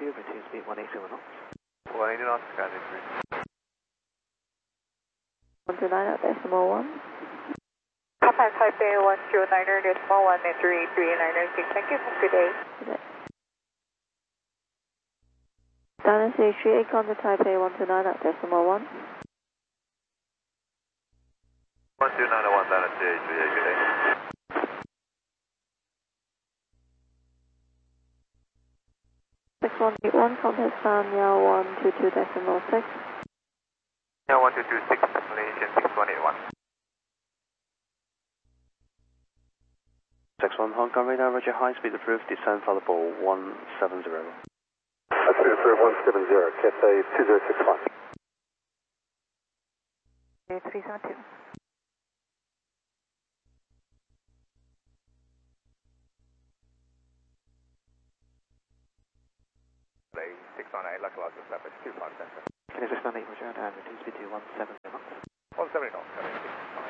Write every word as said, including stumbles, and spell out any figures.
two, return speed one eighty knots. one eighty knots, got it. one two nine at decimal one. Papa Taipei one zero niner decimal one and three three niner six. Thank you. Have a good day. Good day. Dynasty three eight contact Taipei one two nine at decimal one. one two nine one, Dynasty three eight, good day. six one eight one, contact Sanya one two two decimal six. Yeah, one two two six, destination six one eight one. six one Hong Kong radar, roger, high speed approved, descend follow ball one seven zero. High speed approved one seven zero, Cathay two zero six one. three seven two. six one eight, Lucky Loss established, two five center. Can I just stand eight, roger, and return speed to one seven knots. one seventy knots,